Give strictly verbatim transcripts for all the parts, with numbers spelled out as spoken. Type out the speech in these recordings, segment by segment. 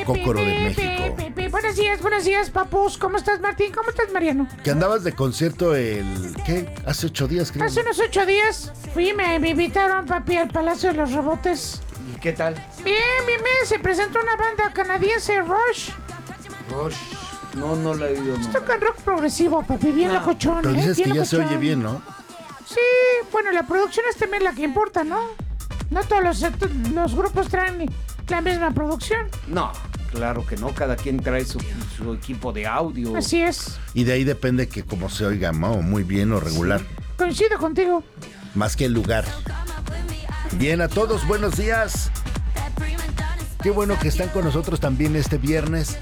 Cócoro de México. Buenos días, buenos días, papus. ¿Cómo estás, Martín? ¿Cómo estás, Mariano? Que andabas de concierto el... ¿qué? Hace ocho días, creo. Hace unos ocho días fui, me, me invitaron, papi, al Palacio de los Rebotes. ¿Y qué tal? Bien, bien, bien. Se presentó una banda canadiense, Rush. Rush. No, no la he oído. No. Tocan rock progresivo, papi. Bien No. locochón, Pero ¿eh? dices Bien que ya se locochón. oye bien, ¿no? Sí, bueno, la producción es también la que importa, ¿no? No todos los, los grupos traen la misma producción. No, claro que no. Cada quien trae su, su equipo de audio. Así es. Y de ahí depende que como se oiga, ¿no? Muy bien o regular. Coincido contigo. Más que el lugar. Bien, a todos, buenos días. Qué bueno que están con nosotros también este viernes.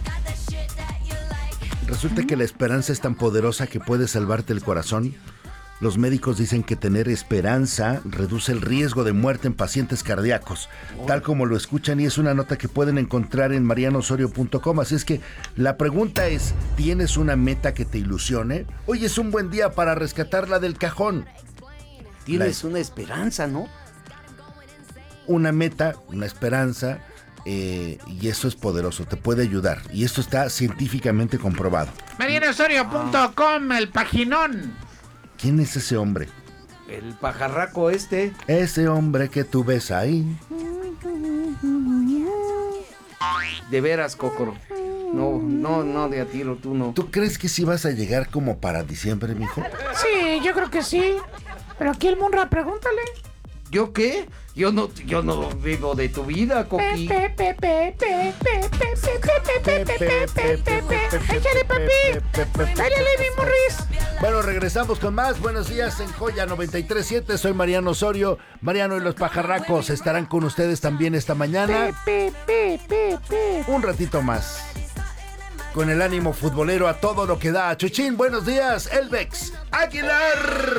Resulta que la esperanza es tan poderosa que puede salvarte el corazón. Los médicos dicen que tener esperanza reduce el riesgo de muerte en pacientes cardíacos, tal como lo escuchan, y es una nota que pueden encontrar en mariano osorio punto com. Así es que la pregunta es, ¿tienes una meta que te ilusione? Hoy es un buen día para rescatarla del cajón. Tienes La- una esperanza, ¿no? Una meta, una esperanza, eh, y eso es poderoso, te puede ayudar. Y esto está científicamente comprobado. mariano osorio punto com, el paginón. ¿Quién es ese hombre? El pajarraco este. Ese hombre que tú ves ahí. De veras, Cócoro. No, no, no, de a tiro, tú no. ¿Tú crees que sí vas a llegar como para diciembre, mijo? Sí, yo creo que sí. Pero aquí el Munra, pregúntale. ¿Yo qué? Yo no, yo no vivo de tu vida, Coqui. Pe, pe, pe, pe, pe, pe, pe, pe, pe, pe, pe, pe, pe, pe. Échale, papi. Dale, mi Morris. Bueno, regresamos con más. Buenos días en Joya noventa y tres punto siete. Soy Mariano Osorio. Mariano y los pajarracos estarán con ustedes también esta mañana. Pe, pe, pe, pe. Un ratito más. Con el ánimo futbolero a todo lo que da. Chuchín, buenos días. Elvex Aguilar.